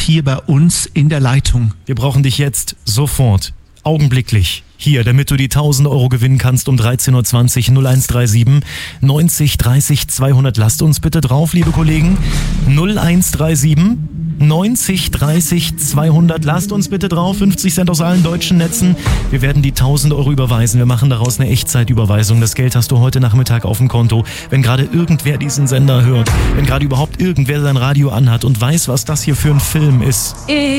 hier bei uns in der Leitung. Wir brauchen dich jetzt, sofort, augenblicklich. Hier, damit du die 1000 Euro gewinnen kannst um 13.20 Uhr 0137 90 30 200. Lasst uns bitte drauf, liebe Kollegen. 0137 90 30 200. Lasst uns bitte drauf. 50 Cent aus allen deutschen Netzen. Wir werden die 1000 Euro überweisen. Wir machen daraus eine Echtzeitüberweisung. Das Geld hast du heute Nachmittag auf dem Konto. Wenn gerade irgendwer diesen Sender hört, wenn gerade überhaupt irgendwer sein Radio anhat und weiß, was das hier für ein Film ist,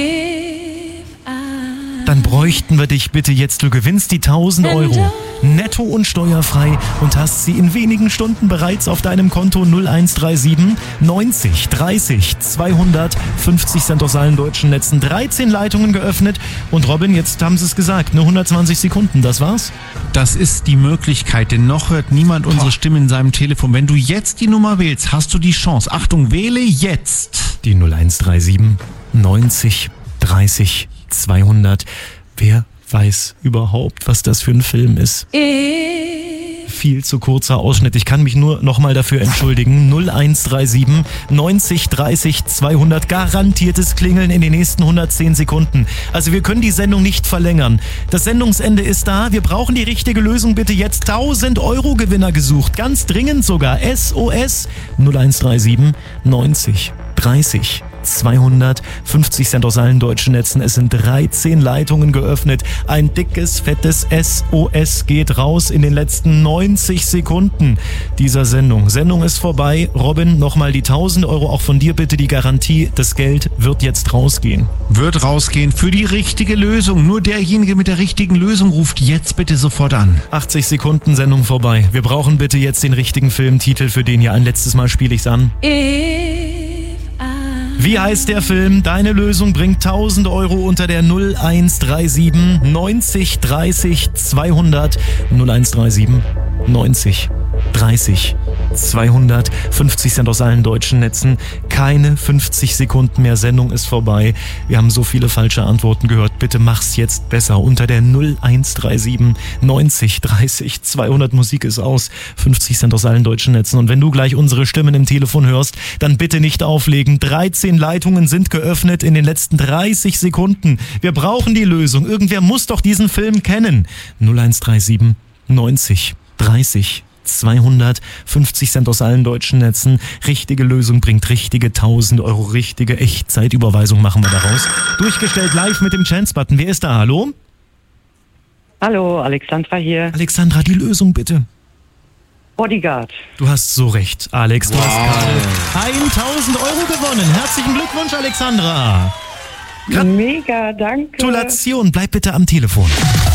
dann bräuchten wir dich bitte jetzt. Du gewinnst die 1000 Euro netto und steuerfrei und hast sie in wenigen Stunden bereits auf deinem Konto. 0137 90 30 200. 50 Cent aus allen deutschen Netzen. 13 Leitungen geöffnet. Und Robin, jetzt haben sie es gesagt, nur 120 Sekunden, das war's? Das ist die Möglichkeit, denn noch hört niemand unsere Stimme in seinem Telefon. Wenn du jetzt die Nummer wählst, hast du die Chance. Achtung, wähle jetzt. Die 0137 90 30 200. Wer weiß überhaupt, was das für ein Film ist? Viel zu kurzer Ausschnitt. Ich kann mich nur nochmal dafür entschuldigen. 0137 90 30 200. Garantiertes Klingeln in den nächsten 110 Sekunden. Also wir können die Sendung nicht verlängern. Das Sendungsende ist da. Wir brauchen die richtige Lösung. Bitte jetzt 1000 Euro Gewinner gesucht. Ganz dringend sogar. SOS 0137 90 30 200, 50 Cent aus allen deutschen Netzen. Es sind 13 Leitungen geöffnet. Ein dickes, fettes SOS geht raus in den letzten 90 Sekunden dieser Sendung. Sendung ist vorbei. Robin, nochmal die 1000 Euro auch von dir bitte. Die Garantie, das Geld wird jetzt rausgehen. Wird rausgehen für die richtige Lösung. Nur derjenige mit der richtigen Lösung ruft jetzt bitte sofort an. 80 Sekunden, Sendung vorbei. Wir brauchen bitte jetzt den richtigen Filmtitel für den hier. Ein letztes Mal spiele ich's an. Wie heißt der Film? Deine Lösung bringt 1000 Euro unter der 0137 90 30 200. 0137 90 30 200. 50 Cent aus allen deutschen Netzen. Keine 50 Sekunden mehr. Sendung ist vorbei. Wir haben so viele falsche Antworten gehört. Bitte mach's jetzt besser. Unter der 0137 90 30 200. Musik ist aus. 50 Cent aus allen deutschen Netzen. Und wenn du gleich unsere Stimmen im Telefon hörst, dann bitte nicht auflegen. 13 Leitungen sind geöffnet in den letzten 30 Sekunden. Wir brauchen die Lösung. Irgendwer muss doch diesen Film kennen. 0137 90 30 200, 50 Cent aus allen deutschen Netzen. Richtige Lösung bringt richtige 1000 Euro. Richtige Echtzeitüberweisung machen wir daraus. Durchgestellt live mit dem Chance-Button. Wer ist da? Hallo? Hallo, Alexandra hier. Alexandra, die Lösung bitte. Bodyguard. Du hast so recht, Alex. Du hast gerade 1000 Euro gewonnen. Herzlichen Glückwunsch, Alexandra. Mega, danke. Gratulation. Bleib bitte am Telefon.